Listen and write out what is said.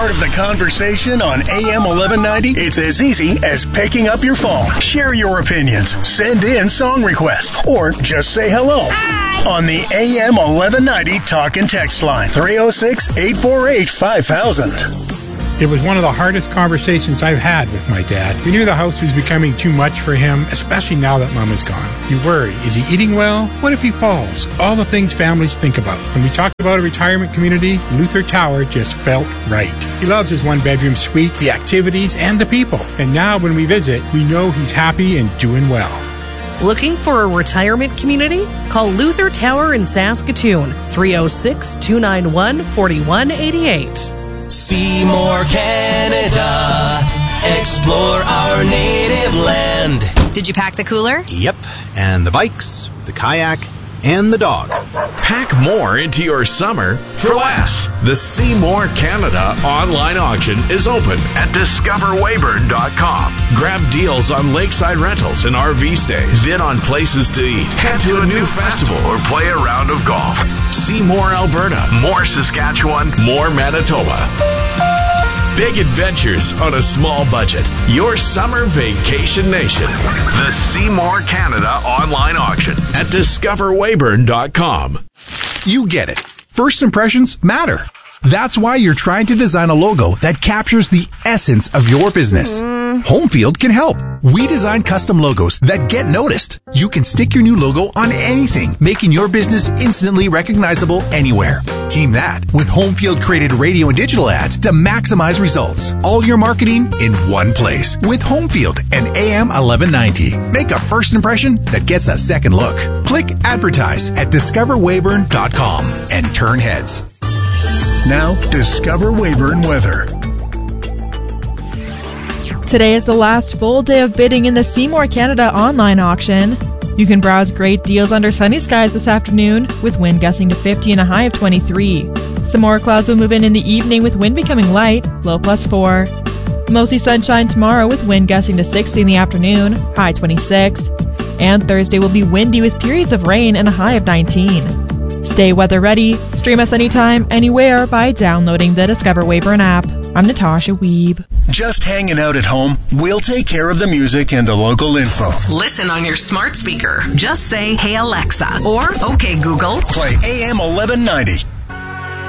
part of the conversation on AM 1190? It's as easy as picking up your phone. Share your opinions, send in song requests, or just say hello. Hi. On the AM 1190 talk and text line, 306-848-5000. It was one of the hardest conversations I've had with my dad. We knew the house was becoming too much for him, especially now that Mom is gone. You worry, is he eating well? What if he falls? All the things families think about. When we talked about a retirement community, Luther Tower just felt right. He loves his one-bedroom suite, the activities, and the people. And now when we visit, we know he's happy and doing well. Looking for a retirement community? Call Luther Tower in Saskatoon, 306-291-4188. Seymour, Canada. Explore our native land. Did you pack the cooler? Yep, and the bikes, the kayak, and the dog. Pack more into your summer for less. The Seymour Canada online auction is open at discoverweyburn.com. Grab deals on lakeside rentals and RV stays. Bid on places to eat. Head to a new festival or play a round of golf. See more Alberta, more Saskatchewan, more Manitoba. Big adventures on a small budget. Your summer vacation nation. The Seymour Canada online auction at discoverweyburn.com. You get it. First impressions matter. That's why you're trying to design a logo that captures the essence of your business. Homefield can help. We design custom logos that get noticed. You can stick your new logo on anything, making your business instantly recognizable anywhere. Team that with Homefield created radio and digital ads to maximize results. All your marketing in one place with Homefield and AM 1190. Make a first impression that gets a second look. Click advertise at discoverweyburn.com and turn heads. Now, Discover Weyburn weather. Today is the last full day of bidding in the Seymour Canada online auction. You can browse great deals under sunny skies this afternoon, with wind gusting to 50 and a high of 23. Some more clouds will move in the evening, with wind becoming light, low +4. Mostly sunshine tomorrow, with wind gusting to 60 in the afternoon, high 26. And Thursday will be windy with periods of rain and a high of 19. Stay weather ready. Stream us anytime, anywhere by downloading the Discover Weyburn app. I'm Natasha Weeb. Just hanging out at home? We'll take care of the music and the local info. Listen on your smart speaker. Just say, "Hey Alexa," or "Okay Google." Play AM 1190.